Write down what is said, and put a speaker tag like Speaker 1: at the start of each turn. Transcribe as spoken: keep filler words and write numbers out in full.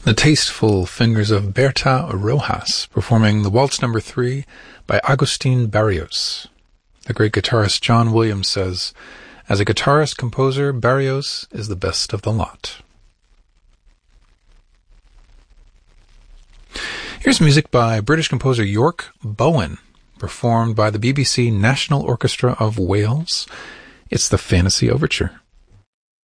Speaker 1: The tasteful fingers of Berta Rojas performing the Waltz Number Three by Agustin Barrios. The great guitarist John Williams says, "As a guitarist-composer, Barrios is the best of the lot." Here's music by British composer York Bowen, performed by the B B C National Orchestra of Wales. It's the Fantasy Overture.